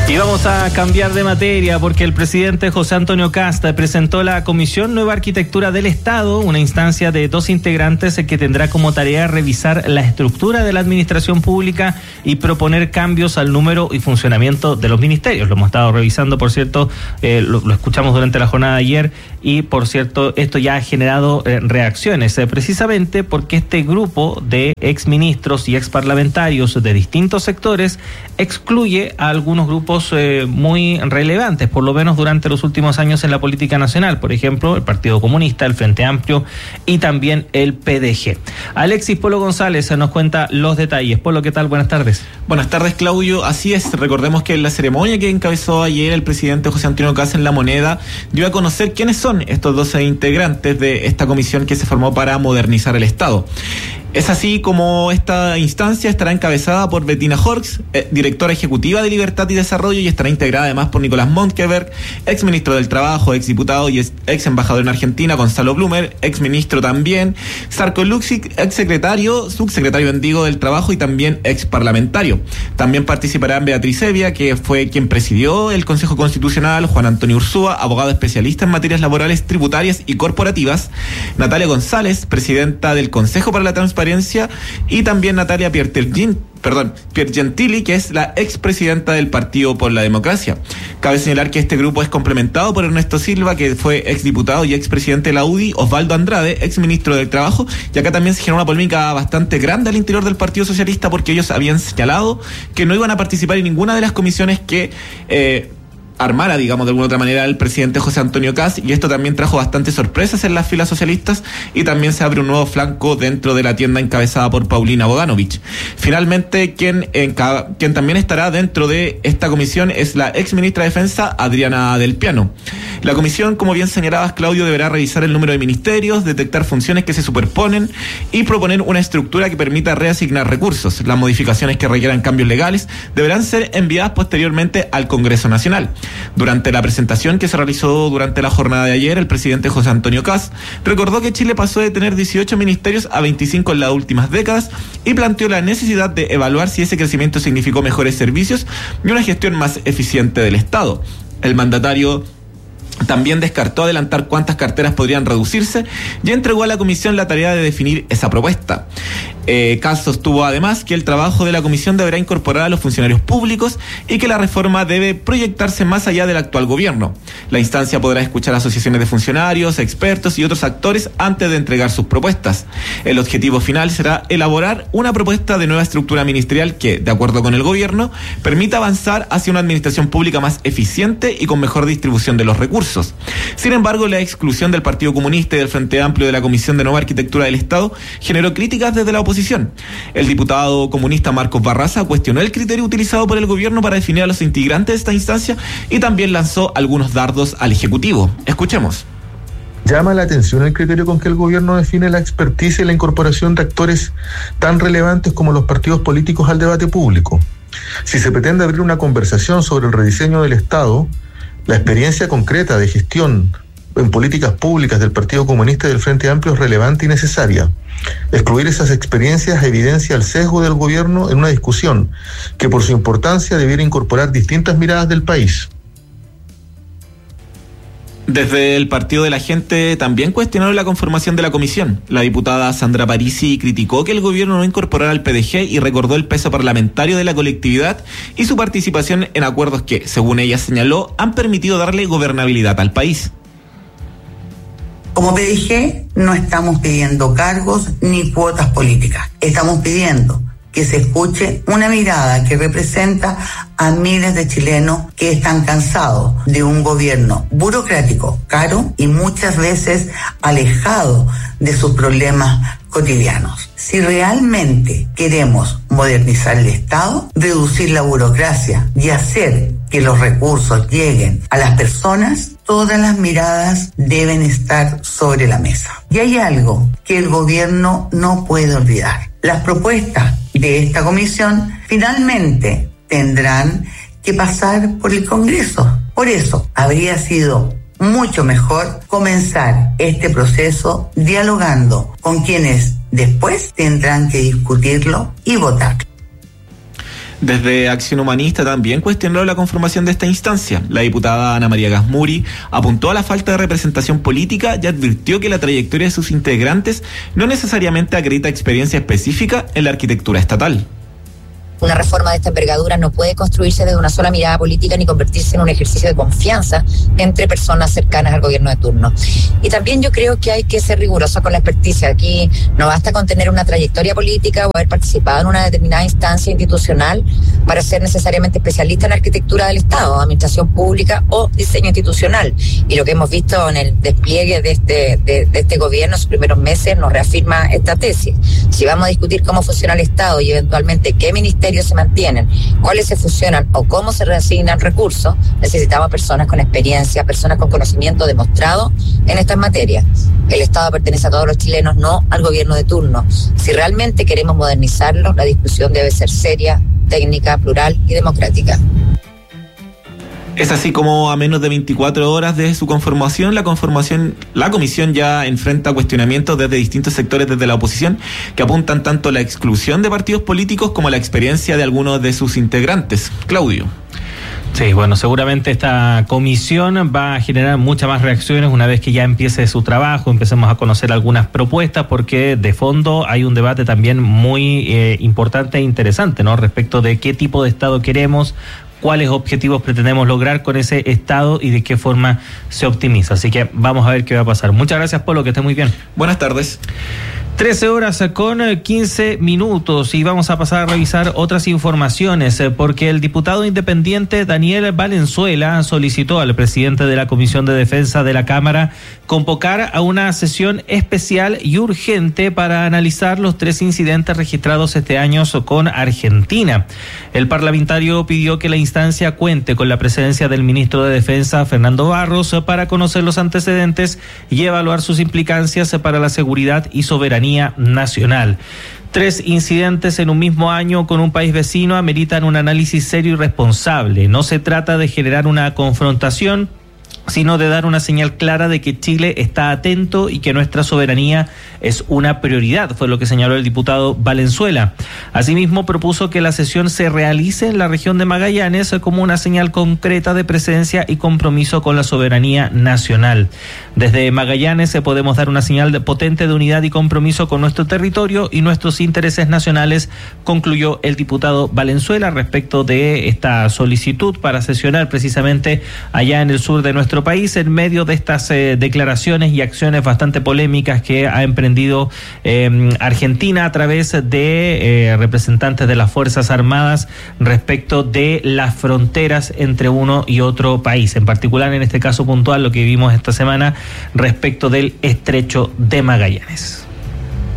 Y vamos a cambiar de materia porque el presidente José Antonio Kast presentó la Comisión Nueva Arquitectura del Estado, una instancia de 2 integrantes que tendrá como tarea revisar la estructura de la administración pública y proponer cambios al número y funcionamiento de los ministerios. Lo hemos estado revisando, por cierto, lo escuchamos durante la jornada de ayer y, por cierto, esto ya ha generado reacciones, precisamente porque este grupo de exministros y exparlamentarios de distintos sectores excluye a algunos grupos muy relevantes, por lo menos durante los últimos años en la política nacional, por ejemplo, el Partido Comunista, el Frente Amplio y también el PDG. Alexis Polo González nos cuenta los detalles. Polo, ¿qué tal? Buenas tardes. Buenas tardes, Claudio. Así es, recordemos que en la ceremonia que encabezó ayer el presidente José Antonio Kast en La Moneda dio a conocer quiénes son estos 12 integrantes de esta comisión que se formó para modernizar el Estado. Es así como esta instancia estará encabezada por Bettina Horks, directora ejecutiva de Libertad y Desarrollo, y estará integrada además por Nicolás Monkeberg, ex ministro del Trabajo, ex diputado y ex embajador en Argentina, Gonzalo Blumer, ex ministro también, Sarko Luxic, ex subsecretario del Trabajo y también ex parlamentario. También participarán Beatriz Evia, que fue quien presidió el Consejo Constitucional, Juan Antonio Ursúa, abogado especialista en materias laborales, tributarias y corporativas, Natalia González, presidenta del Consejo para la Transparencia, y también Natalia Piergentili, que es la expresidenta del Partido por la Democracia. Cabe señalar que este grupo es complementado por Ernesto Silva, que fue exdiputado y expresidente de la UDI, Osvaldo Andrade, exministro del Trabajo, y acá también se generó una polémica bastante grande al interior del Partido Socialista porque ellos habían señalado que no iban a participar en ninguna de las comisiones que armara, digamos, de alguna otra manera el presidente José Antonio Kast, y esto también trajo bastantes sorpresas en las filas socialistas, y también se abre un nuevo flanco dentro de la tienda encabezada por Paulina Bodanovich. Finalmente, quien también estará dentro de esta comisión es la ex ministra de Defensa, Adriana Del Piano. La comisión, como bien señalabas, Claudio, deberá revisar el número de ministerios, detectar funciones que se superponen y proponer una estructura que permita reasignar recursos. Las modificaciones que requieran cambios legales deberán ser enviadas posteriormente al Congreso Nacional. Durante la presentación que se realizó durante la jornada de ayer, el presidente José Antonio Kast recordó que Chile pasó de tener 18 ministerios a 25 en las últimas décadas y planteó la necesidad de evaluar si ese crecimiento significó mejores servicios y una gestión más eficiente del Estado. El mandatario también descartó adelantar cuántas carteras podrían reducirse y entregó a la comisión la tarea de definir esa propuesta. Kast sostuvo además que el trabajo de la comisión deberá incorporar a los funcionarios públicos y que la reforma debe proyectarse más allá del actual gobierno. La instancia podrá escuchar asociaciones de funcionarios, expertos y otros actores antes de entregar sus propuestas. El objetivo final será elaborar una propuesta de nueva estructura ministerial que, de acuerdo con el gobierno, permita avanzar hacia una administración pública más eficiente y con mejor distribución de los recursos. Sin embargo, la exclusión del Partido Comunista y del Frente Amplio de la Comisión de Nueva Arquitectura del Estado generó críticas desde la oposición. El diputado comunista Marcos Barraza cuestionó el criterio utilizado por el gobierno para definir a los integrantes de esta instancia y también lanzó algunos dardos al Ejecutivo. Escuchemos. Llama la atención el criterio con que el gobierno define la experticia y la incorporación de actores tan relevantes como los partidos políticos al debate público. Si se pretende abrir una conversación sobre el rediseño del Estado, la experiencia concreta de gestión en políticas públicas del Partido Comunista y del Frente Amplio es relevante y necesaria. Excluir esas experiencias evidencia el sesgo del gobierno en una discusión que por su importancia debiera incorporar distintas miradas del país. Desde el Partido de la Gente también cuestionaron la conformación de la comisión. La diputada Sandra Parisi criticó que el gobierno no incorporara al PDG y recordó el peso parlamentario de la colectividad y su participación en acuerdos que, según ella señaló, han permitido darle gobernabilidad al país. Como PDG no estamos pidiendo cargos ni cuotas políticas. Estamos pidiendo que se escuche una mirada que representa a miles de chilenos que están cansados de un gobierno burocrático, caro y muchas veces alejado de sus problemas cotidianos. Si realmente queremos modernizar el Estado, reducir la burocracia y hacer que los recursos lleguen a las personas, todas las miradas deben estar sobre la mesa. Y hay algo que el gobierno no puede olvidar. Las propuestas de esta comisión finalmente tendrán que pasar por el Congreso. Por eso habría sido mucho mejor comenzar este proceso dialogando con quienes después tendrán que discutirlo y votar. Desde Acción Humanista también cuestionó la conformación de esta instancia. La diputada Ana María Gasmuri apuntó a la falta de representación política y advirtió que la trayectoria de sus integrantes no necesariamente acredita experiencia específica en la arquitectura estatal. Una reforma de esta envergadura no puede construirse desde una sola mirada política ni convertirse en un ejercicio de confianza entre personas cercanas al gobierno de turno. Y también yo creo que hay que ser riguroso con la experticia. Aquí no basta con tener una trayectoria política o haber participado en una determinada instancia institucional para ser necesariamente especialista en arquitectura del Estado, administración pública o diseño institucional. Y lo que hemos visto en el despliegue de este gobierno en sus primeros meses nos reafirma esta tesis. Si vamos a discutir cómo funciona el Estado y eventualmente qué ministerios se mantienen, cuáles se fusionan o cómo se reasignan recursos, necesitamos personas con experiencia, personas con conocimiento demostrado en estas materias. El Estado pertenece a todos los chilenos, no al gobierno de turno. Si realmente queremos modernizarlo, la discusión debe ser seria, técnica, plural y democrática. Es así como a menos de 24 horas de su conformación, la comisión ya enfrenta cuestionamientos desde distintos sectores desde la oposición que apuntan tanto a la exclusión de partidos políticos como a la experiencia de algunos de sus integrantes. Claudio. Sí, bueno, seguramente esta comisión va a generar muchas más reacciones una vez que ya empiece su trabajo, empecemos a conocer algunas propuestas, porque de fondo hay un debate también muy importante e interesante, ¿no? Respecto de qué tipo de Estado queremos, cuáles objetivos pretendemos lograr con ese Estado y de qué forma se optimiza. Así que vamos a ver qué va a pasar. Muchas gracias, Polo, que esté muy bien. Buenas tardes. 13 horas con 15 minutos y vamos a pasar a revisar otras informaciones porque el diputado independiente Daniel Valenzuela solicitó al presidente de la Comisión de Defensa de la Cámara convocar a una sesión especial y urgente para analizar los 3 incidentes registrados este año con Argentina. El parlamentario pidió que la instancia cuente con la presencia del ministro de Defensa, Fernando Barros, para conocer los antecedentes y evaluar sus implicancias para la seguridad y soberanía nacional. 3 incidentes en un mismo año con un país vecino ameritan un análisis serio y responsable. No se trata de generar una confrontación, sino de dar una señal clara de que Chile está atento y que nuestra soberanía es una prioridad, fue lo que señaló el diputado Valenzuela. Asimismo, propuso que la sesión se realice en la región de Magallanes como una señal concreta de presencia y compromiso con la soberanía nacional. Desde Magallanes podemos dar una señal potente de unidad y compromiso con nuestro territorio y nuestros intereses nacionales, concluyó el diputado Valenzuela respecto de esta solicitud para sesionar precisamente allá en el sur de nuestro país, en medio de estas declaraciones y acciones bastante polémicas que ha emprendido Argentina a través de representantes de las Fuerzas Armadas respecto de las fronteras entre uno y otro país, en particular en este caso puntual lo que vivimos esta semana respecto del Estrecho de Magallanes.